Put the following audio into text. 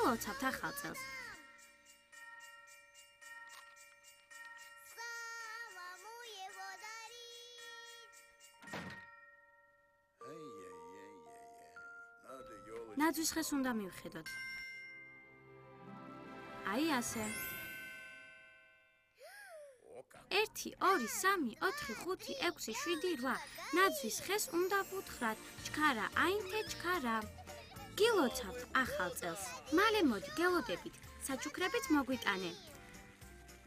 გილოცავთ ახალ წელს. ნაძვის ხეს უნდა მივხედოთ. აი ასე. 1 2 3 4 5 6 7 8 ნაძვის ხეს უნდა ვუთხრათ. ჩქარა, აინთე ჩქარა. გილოცავთ ახალ წელს. მალე მოდი გელოდებით, საჩუქრებით მოგვიტანე.